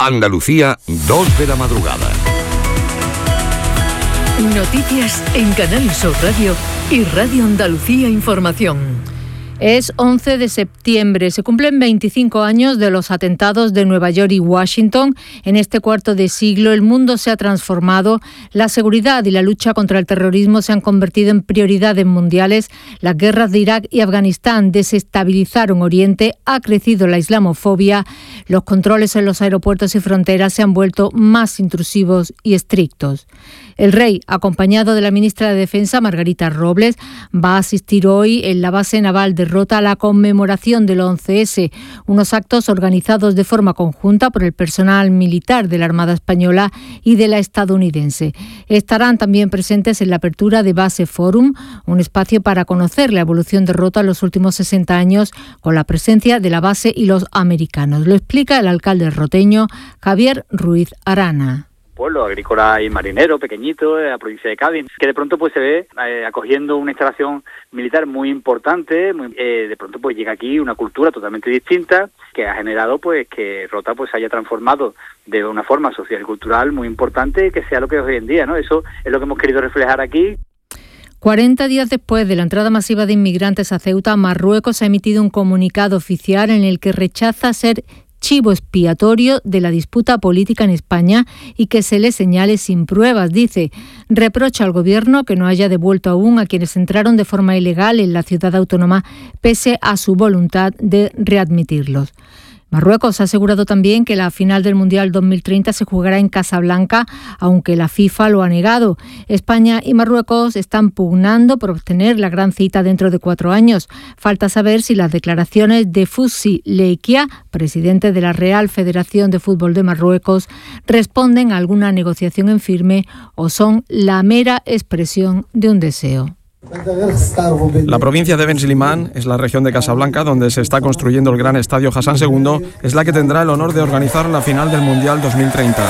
Andalucía, 2 de la madrugada. Noticias en Canal Sur Radio y Radio Andalucía Información. Es 11 de septiembre. Se cumplen 25 años de los atentados de Nueva York y Washington. En este cuarto de siglo el mundo se ha transformado. La seguridad y la lucha contra el terrorismo se han convertido en prioridades mundiales. Las guerras de Irak y Afganistán desestabilizaron Oriente. Ha crecido la islamofobia. Los controles en los aeropuertos y fronteras se han vuelto más intrusivos y estrictos. El rey, acompañado de la ministra de Defensa, Margarita Robles, va a asistir hoy en la base naval de Rota a la conmemoración del 11S, unos actos organizados de forma conjunta por el personal militar de la Armada Española y de la estadounidense. Estarán también presentes en la apertura de Base Forum, un espacio para conocer la evolución de Rota en los últimos 60 años, con la presencia de la base y los americanos. Lo explica el alcalde roteño, Javier Ruiz Arana. Pueblo agrícola y marinero, pequeñito, de la provincia de Cádiz, que de pronto pues se ve acogiendo una instalación militar muy importante, de pronto pues llega aquí una cultura totalmente distinta que ha generado pues que Rota pues se haya transformado de una forma social y cultural muy importante, que sea lo que es hoy en día, ¿no? Eso es lo que hemos querido reflejar aquí. 40 días después de la entrada masiva de inmigrantes a Ceuta, Marruecos ha emitido un comunicado oficial en el que rechaza ser chivo expiatorio de la disputa política en España y que se le señale sin pruebas. Dice, reprocha al gobierno que no haya devuelto aún a quienes entraron de forma ilegal en la ciudad autónoma pese a su voluntad de readmitirlos. Marruecos ha asegurado también que la final del Mundial 2030 se jugará en Casablanca, aunque la FIFA lo ha negado. España y Marruecos están pugnando por obtener la gran cita dentro de 4 años. Falta saber si las declaraciones de Fouzi Leikia, presidente de la Real Federación de Fútbol de Marruecos, responden a alguna negociación en firme o son la mera expresión de un deseo. La provincia de Ben Slimán es la región de Casablanca donde se está construyendo el gran estadio Hassan II, es la que tendrá el honor de organizar la final del Mundial 2030.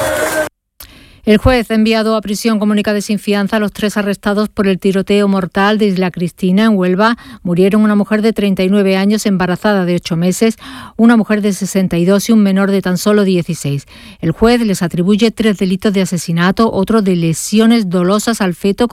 El juez ha enviado a prisión comunicada sin fianza a los 3 arrestados por el tiroteo mortal de Isla Cristina, en Huelva. Murieron una mujer de 39 años embarazada de 8 meses, una mujer de 62 y un menor de tan solo 16. El juez les atribuye 3 delitos de asesinato, otro de lesiones dolosas al feto